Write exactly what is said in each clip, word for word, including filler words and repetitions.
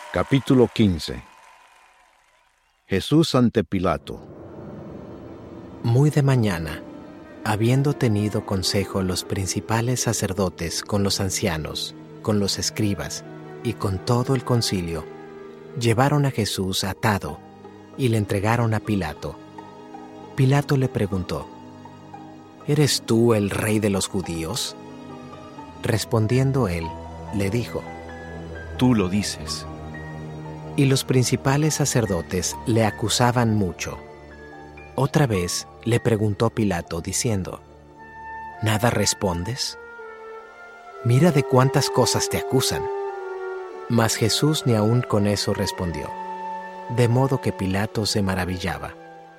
Capítulo quince. Jesús ante Pilato. Muy de mañana, habiendo tenido consejo los principales sacerdotes con los ancianos, con los escribas y con todo el concilio, llevaron a Jesús atado y le entregaron a Pilato. Pilato le preguntó: ¿Eres tú el rey de los judíos? Respondiendo él, le dijo: Tú lo dices. Y los principales sacerdotes le acusaban mucho. Otra vez le preguntó Pilato, diciendo: ¿Nada respondes? Mira de cuántas cosas te acusan. Mas Jesús ni aun con eso respondió, de modo que Pilato se maravillaba.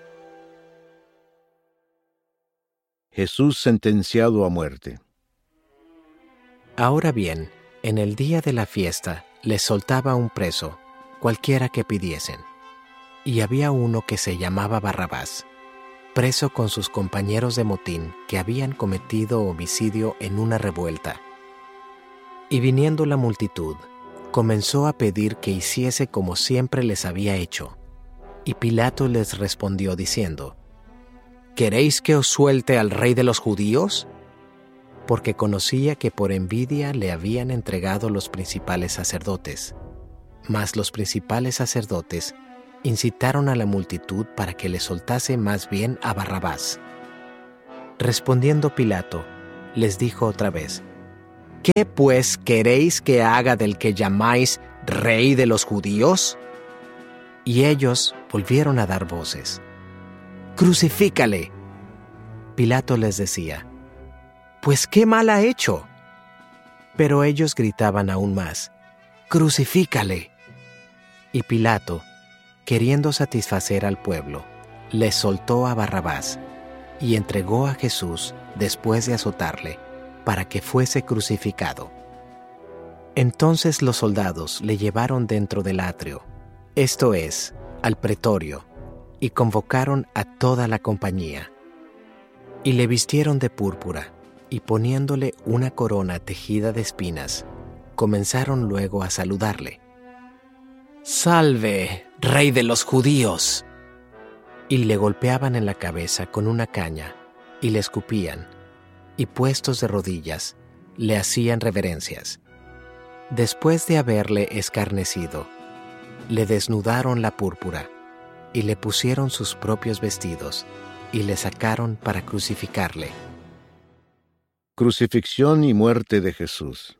Jesús sentenciado a muerte. Ahora bien, en el día de la fiesta les soltaba un preso, cualquiera que pidiesen. Y había uno que se llamaba Barrabás, preso con sus compañeros de motín que habían cometido homicidio en una revuelta. Y viniendo la multitud, comenzó a pedir que hiciese como siempre les había hecho. Y Pilato les respondió diciendo: ¿Queréis que os suelte al rey de los judíos? Porque conocía que por envidia le habían entregado los principales sacerdotes. Mas los principales sacerdotes incitaron a la multitud para que le soltase más bien a Barrabás. Respondiendo Pilato, les dijo otra vez: ¿Qué pues queréis que haga del que llamáis rey de los judíos? Y ellos volvieron a dar voces: ¡Crucifícale! Pilato les decía: ¿Pues qué mal ha hecho? Pero ellos gritaban aún más: ¡Crucifícale! Y Pilato, queriendo satisfacer al pueblo, les soltó a Barrabás y entregó a Jesús después de azotarle, para que fuese crucificado. Entonces los soldados le llevaron dentro del atrio, esto es, al pretorio, y convocaron a toda la compañía. Y le vistieron de púrpura, y poniéndole una corona tejida de espinas, comenzaron luego a saludarle: ¡Salve, rey de los judíos! Y le golpeaban en la cabeza con una caña, y le escupían, y puestos de rodillas, le hacían reverencias. Después de haberle escarnecido, le desnudaron la púrpura, y le pusieron sus propios vestidos, y le sacaron para crucificarle. Crucifixión y muerte de Jesús.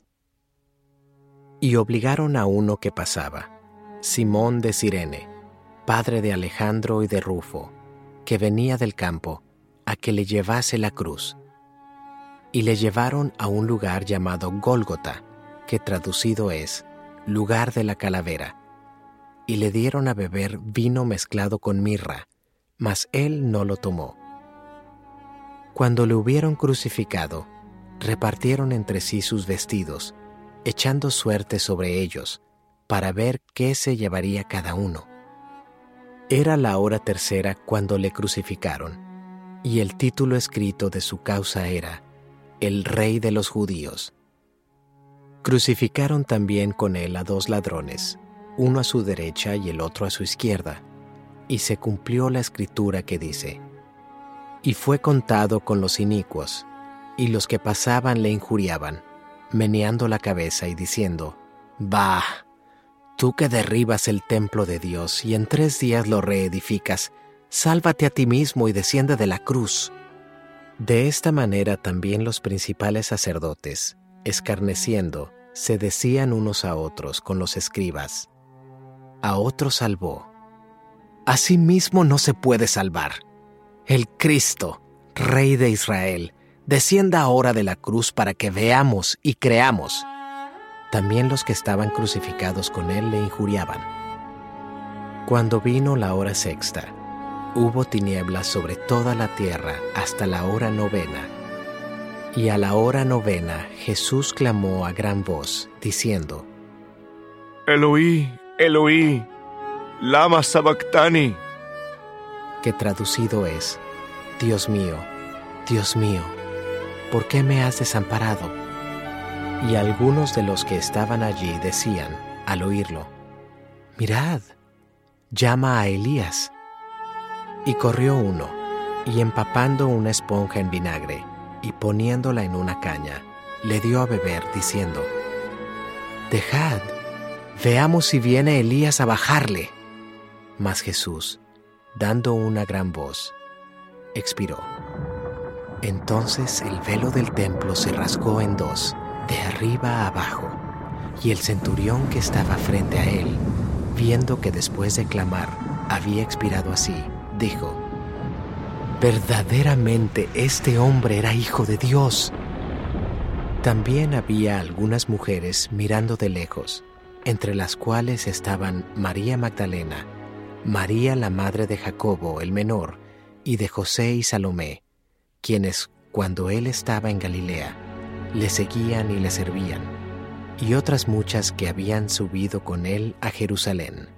Y obligaron a uno que pasaba, Simón de Cirene, padre de Alejandro y de Rufo, que venía del campo, a que le llevase la cruz. Y le llevaron a un lugar llamado Gólgota, que traducido es lugar de la calavera, y le dieron a beber vino mezclado con mirra, mas él no lo tomó. Cuando le hubieron crucificado, repartieron entre sí sus vestidos, echando suerte sobre ellos, para ver qué se llevaría cada uno. Era la hora tercera cuando le crucificaron, y el título escrito de su causa era: El Rey de los Judíos. Crucificaron también con él a dos ladrones, uno a su derecha y el otro a su izquierda, y se cumplió la escritura que dice: Y fue contado con los inicuos, y los que pasaban le injuriaban, meneando la cabeza y diciendo: Bah, tú que derribas el templo de Dios y en tres días lo reedificas, sálvate a ti mismo y desciende de la cruz. De esta manera también los principales sacerdotes, escarneciendo, se decían unos a otros con los escribas: A otro salvó, a sí mismo no se puede salvar. El Cristo, Rey de Israel, descienda ahora de la cruz para que veamos y creamos. También los que estaban crucificados con él le injuriaban. Cuando vino la hora sexta, hubo tinieblas sobre toda la tierra hasta la hora novena. Y a la hora novena Jesús clamó a gran voz, diciendo: Eloí, Eloí, lama sabactani. Que traducido es: Dios mío, Dios mío, ¿por qué me has desamparado? Y algunos de los que estaban allí decían, al oírlo: «Mirad, llama a Elías». Y corrió uno, y empapando una esponja en vinagre, y poniéndola en una caña, le dio a beber, diciendo: «Dejad, veamos si viene Elías a bajarle». Mas Jesús, dando una gran voz, expiró. Entonces el velo del templo se rasgó en dos, de arriba a abajo, y el centurión que estaba frente a él, viendo que después de clamar había expirado así, dijo: «Verdaderamente este hombre era hijo de Dios». También había algunas mujeres mirando de lejos, entre las cuales estaban María Magdalena, María la madre de Jacobo el menor, y de José y Salomé, quienes, cuando él estaba en Galilea, le seguían y le servían, y otras muchas que habían subido con él a Jerusalén.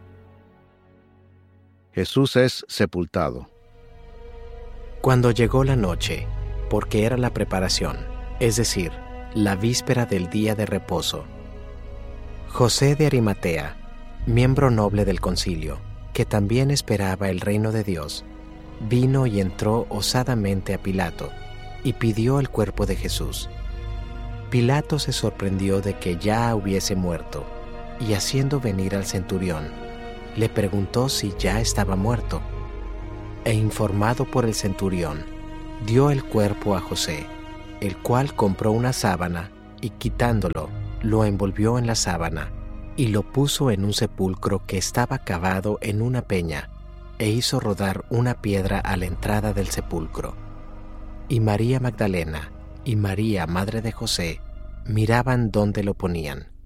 Jesús es sepultado. Cuando llegó la noche, porque era la preparación, es decir, la víspera del día de reposo, José de Arimatea, miembro noble del concilio, que también esperaba el reino de Dios, vino y entró osadamente a Pilato, y pidió el cuerpo de Jesús. Pilato se sorprendió de que ya hubiese muerto, y haciendo venir al centurión, le preguntó si ya estaba muerto. E informado por el centurión, dio el cuerpo a José, el cual compró una sábana, y quitándolo, lo envolvió en la sábana, y lo puso en un sepulcro que estaba cavado en una peña, e hizo rodar una piedra a la entrada del sepulcro. Y María Magdalena y María, madre de José, miraban dónde lo ponían.